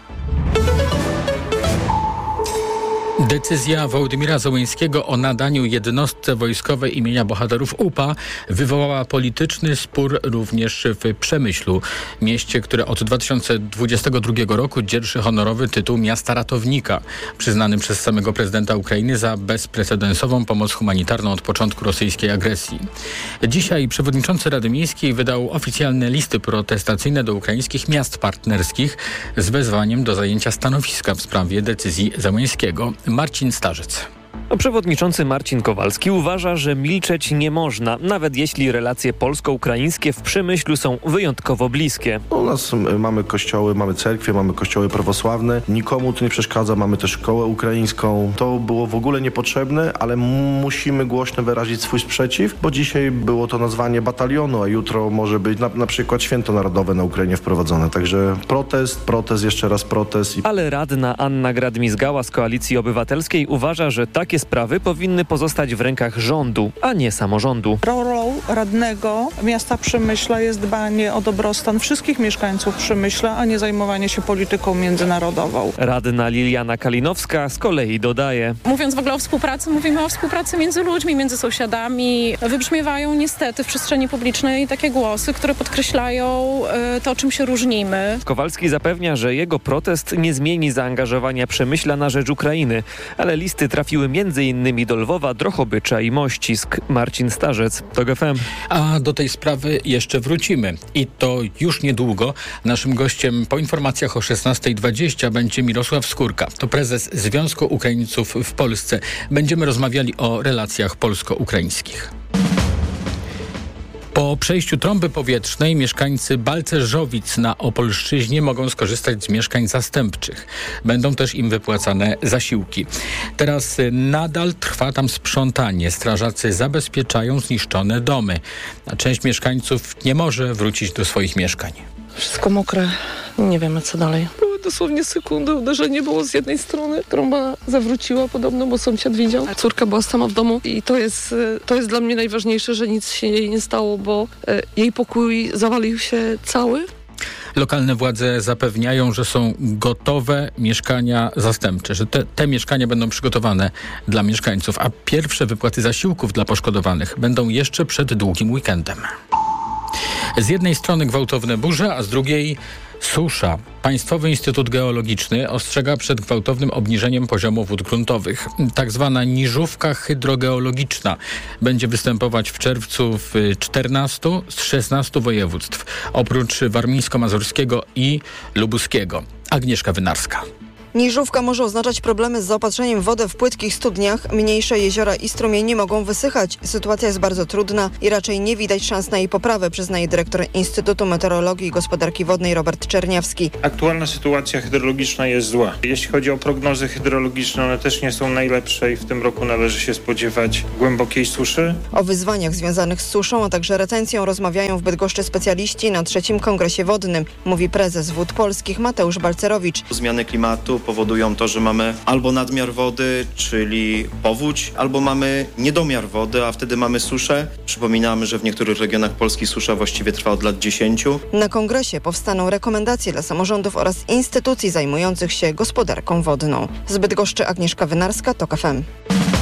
Speaker 2: Decyzja Wołodymyra Zełenskiego o nadaniu jednostce wojskowej imienia bohaterów U P A wywołała polityczny spór również w Przemyślu, mieście, które od dwa tysiące dwudziestego drugiego roku dzierży honorowy tytuł miasta ratownika, przyznany przez samego prezydenta Ukrainy za bezprecedensową pomoc humanitarną od początku rosyjskiej agresji. Dzisiaj przewodniczący Rady Miejskiej wydał oficjalne listy protestacyjne do ukraińskich miast partnerskich z wezwaniem do zajęcia stanowiska w sprawie decyzji Zełenskiego. Marcin Starzec.
Speaker 14: Przewodniczący Marcin Kowalski uważa, że milczeć nie można, nawet jeśli relacje polsko-ukraińskie w Przemyślu są wyjątkowo bliskie.
Speaker 15: U nas mamy kościoły, mamy cerkwie, mamy kościoły prawosławne. Nikomu to nie przeszkadza, mamy też szkołę ukraińską. To było w ogóle niepotrzebne, ale musimy głośno wyrazić swój sprzeciw, bo dzisiaj było to nazwanie batalionu, a jutro może być na, na przykład święto narodowe na Ukrainie wprowadzone. Także protest, protest, jeszcze raz protest.
Speaker 14: Ale radna Anna Gradmizgała z Koalicji Obywatelskiej uważa, że takie takie sprawy powinny pozostać w rękach rządu, a nie samorządu.
Speaker 7: Rolą radnego miasta Przemyśla jest dbanie o dobrostan wszystkich mieszkańców Przemyśla, a nie zajmowanie się polityką międzynarodową.
Speaker 14: Radna Liliana Kalinowska z kolei dodaje.
Speaker 16: Mówiąc w ogóle o współpracy, mówimy o współpracy między ludźmi, między sąsiadami. Wybrzmiewają niestety w przestrzeni publicznej takie głosy, które podkreślają y, to, czym się różnimy.
Speaker 14: Kowalski zapewnia, że jego protest nie zmieni zaangażowania Przemyśla na rzecz Ukrainy, ale listy trafiły między innymi do Lwowa, Drohobycza i Mościsk. Marcin Starzec, TOG F M.
Speaker 2: A do tej sprawy jeszcze wrócimy i to już niedługo. Naszym gościem po informacjach o szesnasta dwadzieścia będzie Mirosław Skórka. To prezes Związku Ukraińców w Polsce. Będziemy rozmawiali o relacjach polsko-ukraińskich. Po przejściu trąby powietrznej mieszkańcy Balcerzowic na Opolszczyźnie mogą skorzystać z mieszkań zastępczych. Będą też im wypłacane zasiłki. Teraz nadal trwa tam sprzątanie. Strażacy zabezpieczają zniszczone domy. A część mieszkańców nie może wrócić do swoich mieszkań.
Speaker 18: Wszystko mokre. Nie wiemy, co dalej. Były dosłownie sekundy, uderzenie było z jednej strony. Trąba zawróciła podobno, bo sąsiad widział. Córka była sama w domu i to jest, to jest dla mnie najważniejsze, że nic się jej nie stało, bo jej pokój zawalił się cały.
Speaker 2: Lokalne władze zapewniają, że są gotowe mieszkania zastępcze, że te, te mieszkania będą przygotowane dla mieszkańców, a pierwsze wypłaty zasiłków dla poszkodowanych będą jeszcze przed długim weekendem. Z jednej strony gwałtowne burze, a z drugiej susza. Państwowy Instytut Geologiczny ostrzega przed gwałtownym obniżeniem poziomu wód gruntowych. Tak zwana niżówka hydrogeologiczna będzie występować w czerwcu w czternastu z szesnastu województw, oprócz warmińsko-mazurskiego i lubuskiego. Agnieszka Wynarska.
Speaker 19: Niżówka może oznaczać problemy z zaopatrzeniem w wodę w płytkich studniach. Mniejsze jeziora i strumienie mogą wysychać. Sytuacja jest bardzo trudna i raczej nie widać szans na jej poprawę, przyznaje dyrektor Instytutu Meteorologii i Gospodarki Wodnej Robert Czerniawski.
Speaker 20: Aktualna sytuacja hydrologiczna jest zła. Jeśli chodzi o prognozy hydrologiczne, one też nie są najlepsze i w tym roku należy się spodziewać głębokiej suszy.
Speaker 19: O wyzwaniach związanych z suszą, a także retencją rozmawiają w Bydgoszczy specjaliści na trzecim Kongresie Wodnym, mówi prezes Wód Polskich Mateusz Balcerowicz.
Speaker 21: Zmiany klimatu powodują to, że mamy albo nadmiar wody, czyli powódź, albo mamy niedomiar wody, a wtedy mamy suszę. Przypominamy, że w niektórych regionach Polski susza właściwie trwa od lat dziesięciu.
Speaker 19: Na kongresie powstaną rekomendacje dla samorządów oraz instytucji zajmujących się gospodarką wodną. Z Bydgoszczy Agnieszka Wynarska, TOG F M.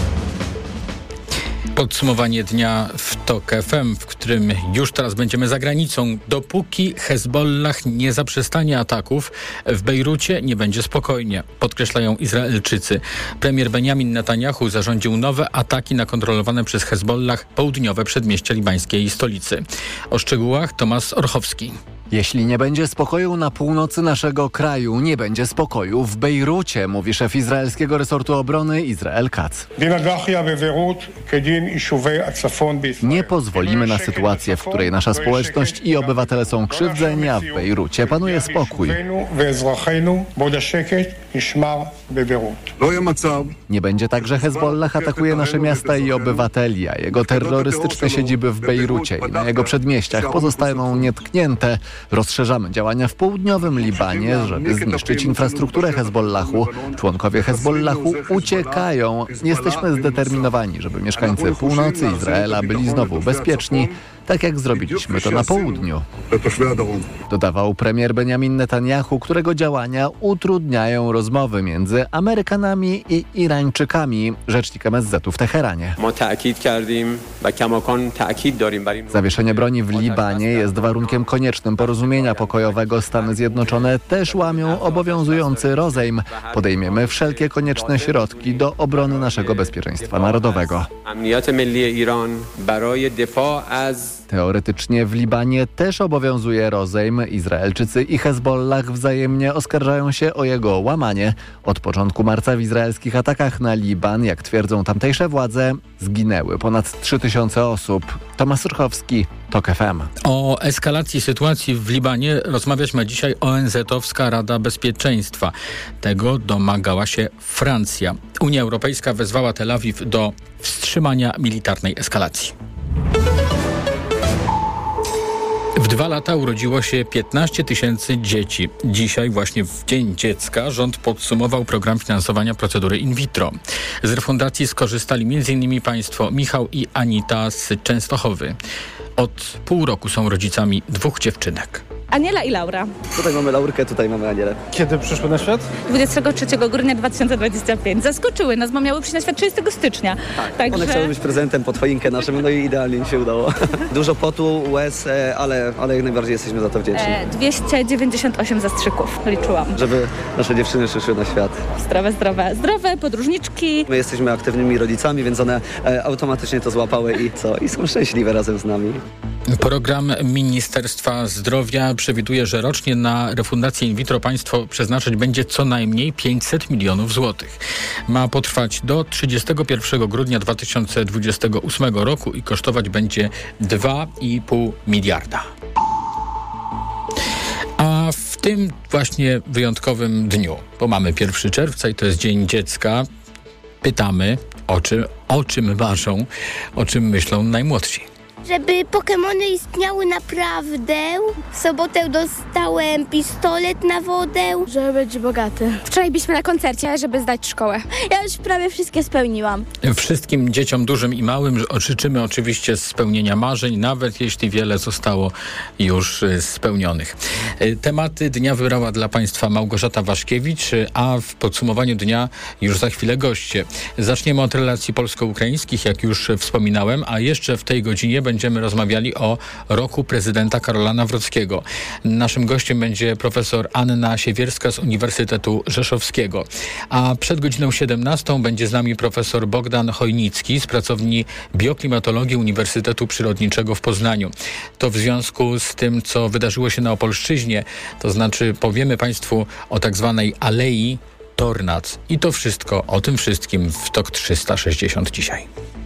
Speaker 2: Podsumowanie dnia w TOG F M, w którym już teraz będziemy za granicą. Dopóki Hezbollah nie zaprzestanie ataków, w Bejrucie nie będzie spokojnie, podkreślają Izraelczycy. Premier Benjamin Netanyahu zarządził nowe ataki na kontrolowane przez Hezbollah południowe przedmieścia libańskiej stolicy. O szczegółach Tomasz Orchowski.
Speaker 22: Jeśli nie będzie spokoju na północy naszego kraju, nie będzie spokoju w Bejrucie, mówi szef izraelskiego resortu obrony Izrael Katz. Nie pozwolimy na sytuację, w której nasza społeczność i obywatele są krzywdzeni, a w Bejrucie panuje spokój. Nie będzie tak, że Hezbollah atakuje nasze miasta i obywateli, a jego terrorystyczne siedziby w Bejrucie i na jego przedmieściach pozostaną nietknięte. Rozszerzamy działania w południowym Libanie, żeby zniszczyć infrastrukturę Hezbollahu. Członkowie Hezbollahu uciekają. Jesteśmy zdeterminowani, żeby mieszkańcy północy Izraela byli znowu bezpieczni, tak jak zrobiliśmy to na południu. Dodawał premier Benjamin Netanyahu, którego działania utrudniają rozmowy między Amerykanami i Irańczykami. Rzecznik M S Z-u w Teheranie. Zawieszenie broni w Libanie jest warunkiem koniecznym porozumienia pokojowego. Stany Zjednoczone też łamią obowiązujący rozejm. Podejmiemy wszelkie konieczne środki do obrony naszego bezpieczeństwa narodowego. Teoretycznie w Libanie też obowiązuje rozejm. Izraelczycy i Hezbollah wzajemnie oskarżają się o jego łamanie. Od początku marca w izraelskich atakach na Liban, jak twierdzą tamtejsze władze, zginęły ponad trzy tysiące osób. Tomasz Surchowski, TOG F M.
Speaker 2: O eskalacji sytuacji w Libanie rozmawiać ma dzisiaj O N Z-owska Rada Bezpieczeństwa. Tego domagała się Francja. Unia Europejska wezwała Tel Awiw do wstrzymania militarnej eskalacji. W dwa lata urodziło się piętnaście tysięcy dzieci. Dzisiaj, właśnie w Dzień Dziecka, rząd podsumował program finansowania procedury in vitro. Z refundacji skorzystali m.in. państwo Michał i Anita z Częstochowy. Od pół roku są rodzicami dwóch dziewczynek.
Speaker 1: Aniela i Laura.
Speaker 5: Tutaj mamy Laurkę, tutaj mamy Anielę.
Speaker 13: Kiedy przyszły na świat?
Speaker 1: dwudziestego trzeciego grudnia dwa tysiące dwudziestego piątego. Zaskoczyły nas, bo miały przyjść na świat trzydziestego stycznia.
Speaker 5: Tak,
Speaker 1: Także...
Speaker 5: one chciały być prezentem pod choinkę naszym, no i idealnie im się udało. Dużo potu, łez, ale, ale jak najbardziej jesteśmy za to wdzięczni.
Speaker 1: E, dwieście dziewięćdziesiąt osiem zastrzyków, liczyłam.
Speaker 5: Żeby nasze dziewczyny przyszły na świat.
Speaker 1: Zdrowe, zdrowe, zdrowe, podróżniczki.
Speaker 5: My jesteśmy aktywnymi rodzicami, więc one e, automatycznie to złapały i co? I są szczęśliwe razem z nami.
Speaker 2: Program Ministerstwa Zdrowia przewiduje, że rocznie na refundację in vitro państwo przeznaczyć będzie co najmniej pięćset milionów złotych. Ma potrwać do trzydziestego pierwszego grudnia dwa tysiące dwudziestego ósmego roku i kosztować będzie dwa i pół miliarda. A w tym właśnie wyjątkowym dniu, bo mamy pierwszego czerwca i to jest Dzień Dziecka, pytamy, o czym, o czym marzą, o czym myślą najmłodsi.
Speaker 6: Żeby Pokemony istniały naprawdę. W sobotę dostałem pistolet na wodę.
Speaker 10: Żeby być bogaty. Wczoraj byliśmy na koncercie, żeby zdać szkołę. Ja już prawie wszystkie spełniłam.
Speaker 2: Wszystkim dzieciom dużym i małym życzymy oczywiście spełnienia marzeń, nawet jeśli wiele zostało już spełnionych. Tematy dnia wybrała dla Państwa Małgorzata Waszkiewicz, a w podsumowaniu dnia już za chwilę goście. Zaczniemy od relacji polsko-ukraińskich, jak już wspominałem, a jeszcze w tej godzinie będziemy rozmawiali o roku prezydenta Karola Nawrockiego. Naszym gościem będzie profesor Anna Siewierska z Uniwersytetu Rzeszowskiego. A przed godziną siedemnastą będzie z nami profesor Bogdan Chojnicki z pracowni bioklimatologii Uniwersytetu Przyrodniczego w Poznaniu. To w związku z tym, co wydarzyło się na Opolszczyźnie, to znaczy powiemy Państwu o tak zwanej Alei Tornad. I to wszystko, o tym wszystkim w TOK trzysta sześćdziesiąt dzisiaj.